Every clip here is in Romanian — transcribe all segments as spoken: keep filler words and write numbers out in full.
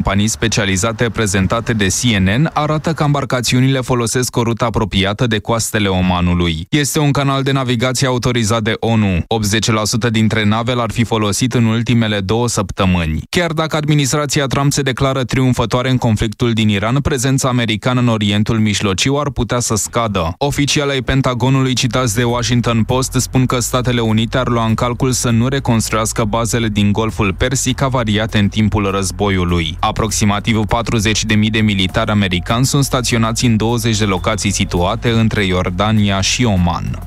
companii specializate prezentate de C N N arată că embarcațiunile folosesc o rută apropiată de coastele Omanului. Este un canal de navigație autorizat de O N U. optzeci la sută dintre nave l-ar fi folosit în ultimele două săptămâni. Chiar dacă administrația Trump se declară triumfătoare în conflictul din Iran, prezența americană în Orientul Mijlociu ar putea să scadă. Oficialii ai Pentagonului citați de Washington Post spun că Statele Unite ar lua în calcul să nu reconstruiască bazele din Golful Persic avariate în timpul războiului. Aproximativ patruzeci de mii de militari americani sunt staționați în douăzeci de locații situate între Iordania și Oman.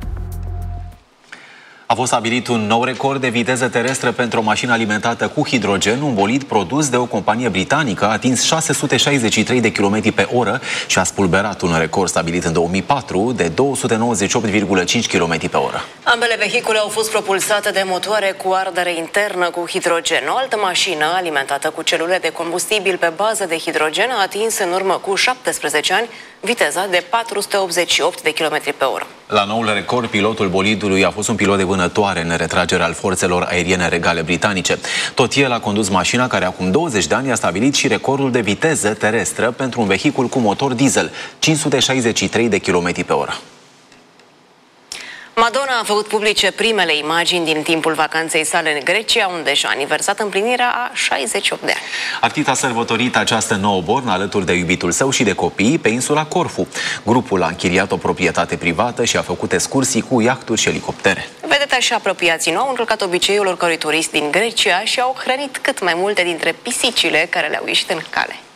A fost stabilit un nou record de viteză terestră pentru o mașină alimentată cu hidrogen. Un bolid produs de o companie britanică a atins șase sute șaizeci și trei de kilometri pe oră și a spulberat un record stabilit în două mii patru de două sute nouăzeci și opt virgulă cinci kilometri pe oră. Ambele vehicule au fost propulsate de motoare cu ardere internă cu hidrogen. O altă mașină alimentată cu celule de combustibil pe bază de hidrogen a atins în urmă cu șaptesprezece ani viteza de patru sute optzeci și opt de kilometri pe oră. La noul record, pilotul bolidului a fost un pilot de vânătoare în retragere al forțelor aeriene regale britanice. Tot el a condus mașina care acum douăzeci de ani a stabilit și recordul de viteză terestră pentru un vehicul cu motor diesel, cinci sute șaizeci și trei de kilometri pe oră. Madonna a făcut publice primele imagini din timpul vacanței sale în Grecia, unde și-a aniversat împlinirea a șaizeci și opt de ani. Artista a sărbătorit această nouă bornă alături de iubitul său și de copii pe insula Corfu. Grupul a închiriat o proprietate privată și a făcut excursii cu iahturi și elicoptere. Vedeta și apropiații nu au încălcat obiceiul oricărui turist din Grecia și au hrănit cât mai multe dintre pisicile care le-au ieșit în cale.